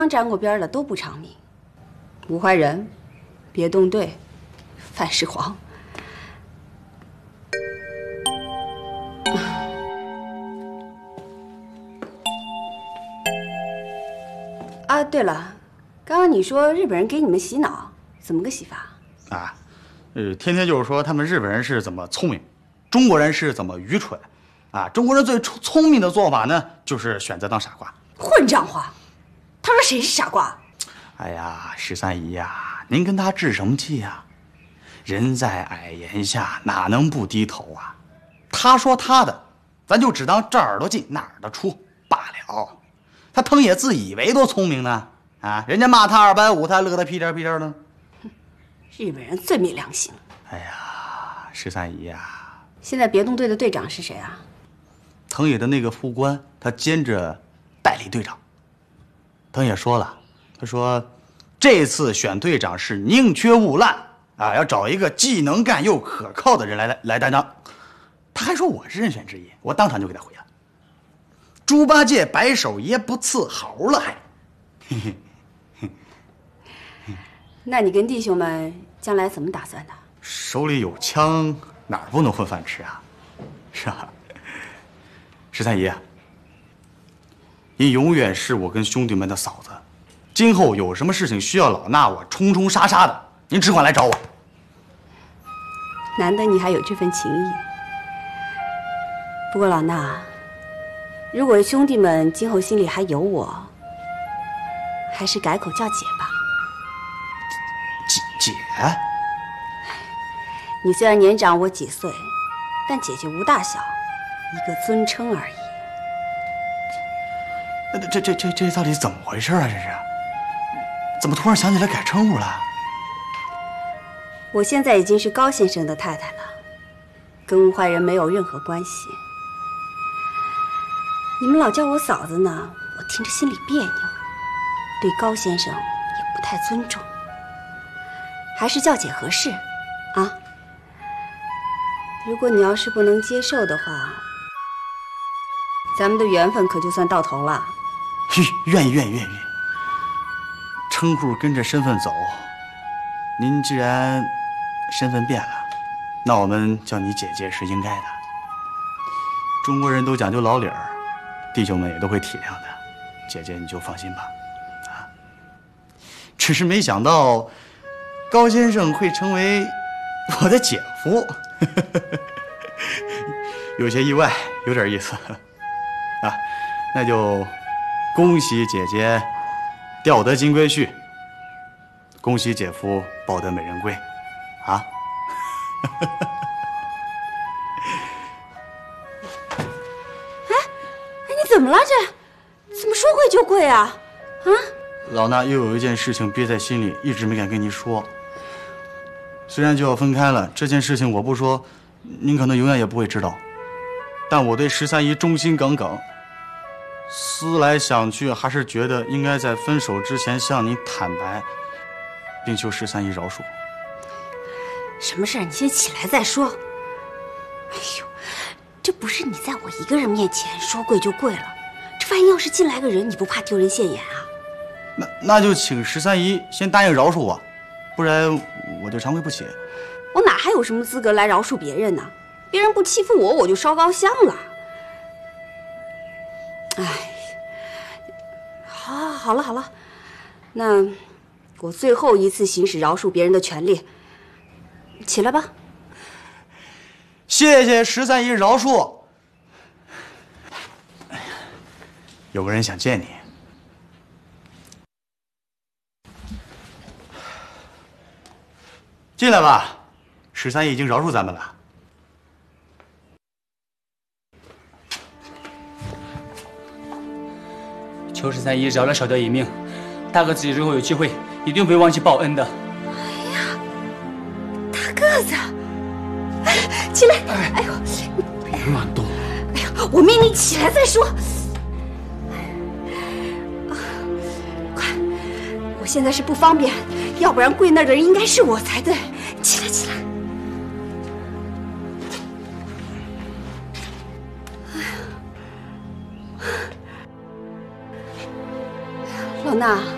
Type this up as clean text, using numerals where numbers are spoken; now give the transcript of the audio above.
沾过边的都不长命。吴怀仁、别动队、范世煌。啊，对了，刚刚你说日本人给你们洗脑，怎么个洗法？ 啊，天天就是说他们日本人是怎么聪明，中国人是怎么愚蠢，啊，中国人最聪明的做法呢，就是选择当傻瓜。 混账话！他说谁是傻瓜？ 哎呀，十三姨呀，您跟他置什么气呀？人在矮檐下，哪能不低头啊？他说他的，咱就只当这耳朵进那耳朵出罢了。他腾也自以为多聪明呢，啊，人家骂他250，他乐得屁颠屁颠的。 日本人最没良心。 哎呀，十三姨呀， 现在别动队的队长是谁啊？ 藤野的那个副官，他兼着代理队长。藤野说了，他说这次选队长是宁缺毋滥啊，要找一个既能干又可靠的人来担当。他还说我是人选之一，我当场就给他回了。猪八戒白手爷不伺候了还。 那你跟弟兄们将来怎么打算的？ 手里有枪，哪儿不能混饭吃啊？是吧？十三姨，您永远是我跟兄弟们的嫂子，今后有什么事情需要老衲我冲冲杀杀的，您只管来找我。 难得你还有这份情谊。不过老衲，如果兄弟们今后心里还有我，还是改口叫姐吧。 姐， 你虽然年长我几岁，但姐姐无大小，一个尊称而已。 这到底怎么回事啊？这是，怎么突然想起来改称呼了？ 我现在已经是高先生的太太了，跟吴怀仁没有任何关系。你们老叫我嫂子呢，我听着心里别扭，对高先生也不太尊重，还是叫姐合适，啊？如果你要是不能接受的话，咱们的缘分可就算到头了。 愿意。称呼跟着身份走，您既然身份变了，那我们叫你姐姐是应该的。中国人都讲究老理儿，弟兄们也都会体谅的。姐姐你就放心吧，啊。只是没想到高先生会成为我的姐夫，有些意外，有点意思啊。那就恭喜姐姐钓得金龟婿，恭喜姐夫抱得美人归，啊！ 哎，你怎么了？这怎么说跪就跪啊？啊！ 老衲又有一件事情憋在心里，一直没敢跟您说。虽然就要分开了，这件事情我不说，您可能永远也不会知道。但我对十三姨忠心耿耿，思来想去，还是觉得应该在分手之前向您坦白，并求十三姨饶恕。 什么事儿？你先起来再说。哎呦，这不是你在我一个人面前说跪就跪了，这万一要是进来个人，你不怕丢人现眼啊？ 那就请十三姨先答应饶恕我，不然我就长跪不起。 我哪还有什么资格来饶恕别人呢？别人不欺负我，我就烧高香了。哎，好了，那我最后一次行使饶恕别人的权利，起来吧。 谢谢十三姨饶恕。哎呀，有个人想见你。进来吧，十三姨已经饶恕咱们了。 求十三姨饶了小的一命，大哥自己日后有机会一定不会忘记报恩的。 哎呀，大个子，哎，起来！哎呦， 别乱动！ 哎呀，我命你起来再说。快，我现在是不方便，要不然跪那儿的人应该是我才对。起来。老衲